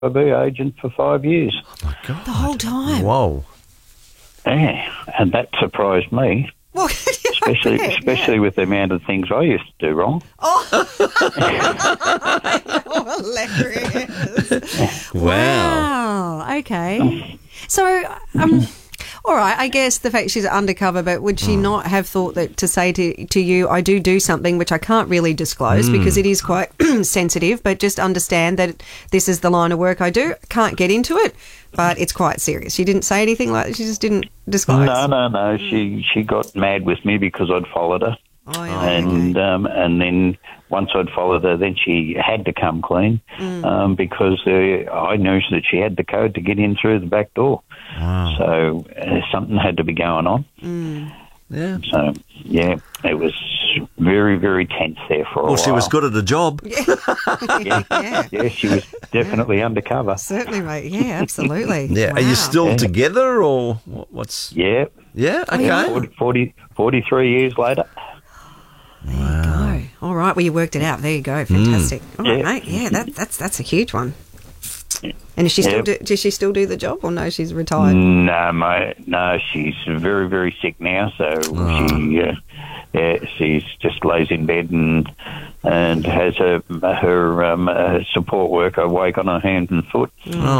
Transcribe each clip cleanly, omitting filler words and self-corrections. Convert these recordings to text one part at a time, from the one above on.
agent for 5 years. Oh, my God. The whole time. Whoa. Yeah, and that surprised me, Well, especially with the amount of things I used to do wrong. Hilarious. Wow. Wow. Okay. So, all right, I guess the fact she's undercover, but would she not have thought that to say to you, I do something which I can't really disclose because it is quite sensitive, but just understand that this is the line of work I do. Can't get into it, but it's quite serious. She didn't say anything like that. She just didn't disclose. No. She got mad with me because I'd followed her. Oh, yeah, And then once I'd followed her, then she had to come clean because I knew that she had the code to get in through the back door. Wow. So something had to be going on. Yeah. So, yeah, it was very, very tense there for a while. Well, she was good at the job. Yeah, she was definitely undercover. Certainly, mate. Yeah, absolutely. Yeah. Wow. Are you still together or what's... Yeah. Yeah, okay. 43 years later. There you go. All right, well, you worked it out. There you go. Fantastic. All right, Yeah. mate. Yeah, that's a huge one. And is she still does she still do the job, or no? She's retired. No, mate. No, she's very, very sick now. So she just lays in bed and has her support worker wake on her hand and foot.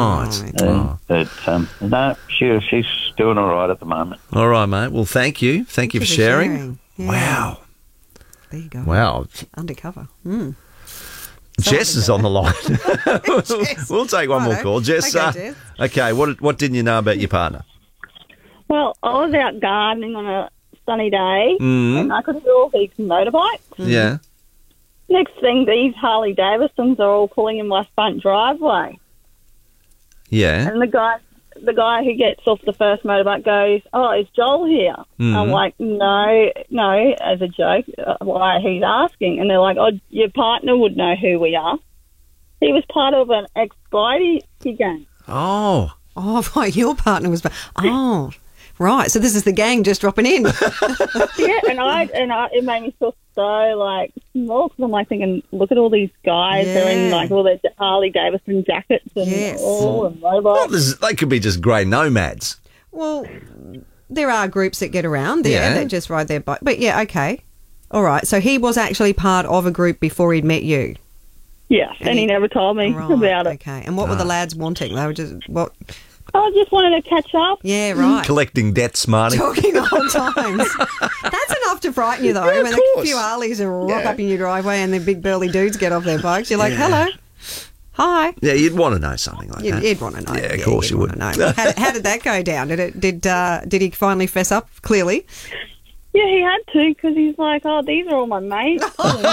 No, she's doing all right at the moment. All right, mate. Well, thank you. Thank you for sharing. Yeah. Wow. There you go. Wow. Undercover. Jess is on the line. We'll take one more call. Jess, Okay, Jess. okay, what didn't you know about your partner? Well, I was out gardening on a sunny day and I could hear all these motorbikes. Yeah. Next thing, these Harley Davidsons are all pulling in my front driveway. Yeah. And the guy who gets off the first motorbike goes, "Oh, is Joel here?" I'm like, no, as a joke, why he's asking. And they're like, "Oh, your partner would know who we are. He was part of an ex-Blighty gang." Oh. Oh, right. Your partner was. Oh, right. So this is the gang just dropping in. Yeah, and it made me feel so like small because I'm like thinking, look at all these guys. Yeah. They're in like all their Harley Davidson jackets and all and robots. Well, they could be just grey nomads. Well, there are groups that get around there that just ride their bike. But yeah, okay. All right. So he was actually part of a group before he'd met you. Yes, and he never told me about it. Okay. And what were the lads wanting? They were just what? I just wanted to catch up. Yeah, right. Collecting debts, Marty. Talking old times. That's enough to frighten you, though. Yeah, of when course. a few Harleys rock up in your driveway and the big burly dudes get off their bikes, you're like, hello, hi. Yeah, you'd want to know something like that. You'd want to know. Yeah, of course you would. Know. How did that go down? Did he finally fess up? Clearly. Yeah, he had to because he's like, "Oh, these are all my mates."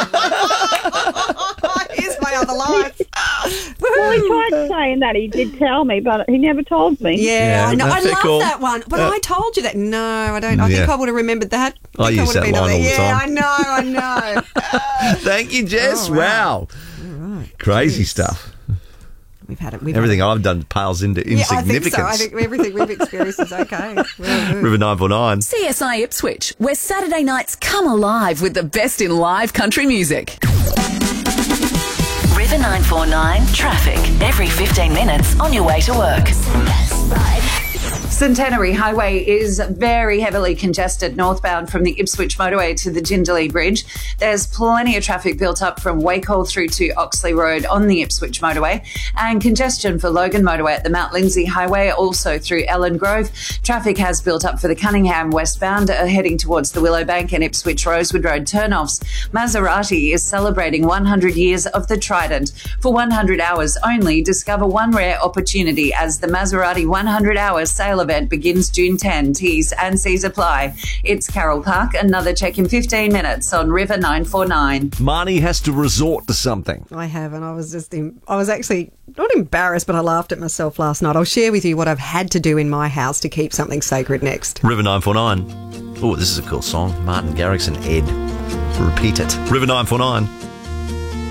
Here's my other life. Well, he tried saying that. He did tell me, but he never told me. Yeah, I know. I fair love call. that one. But I told you that. No, I don't. I think I would have remembered that. I use that line all the time. Yeah, I know. Thank you, Jess. Oh, wow. Wow. Crazy stuff. We've had it. Everything I've done pales into insignificance. I think everything we've experienced is okay. River 949. CSI Ipswich, where Saturday nights come alive with the best in live country music. River 949 traffic every 15 minutes on your way to work. Centenary Highway is very heavily congested northbound from the Ipswich motorway to the Jindalee Bridge. There's plenty of traffic built up from Wakehall through to Oxley Road on the Ipswich motorway, and congestion for Logan motorway at the Mount Lindsay Highway, also through Ellen Grove. Traffic has built up for the Cunningham westbound heading towards the Willowbank and Ipswich Rosewood Road turnoffs. Maserati is celebrating 100 years of the Trident. For 100 hours only, discover one rare opportunity as the Maserati 100 Hours sale event begins June 10. T's and C's apply. It's Carroll Park. Another check in 15 minutes on River 949. Marnie has to resort to something. I have, and I was actually not embarrassed, but I laughed at myself last night. I'll share with you what I've had to do in my house to keep something sacred next. River 949. Oh, this is a cool song. Martin Garrix and Ed. Repeat it. River 949.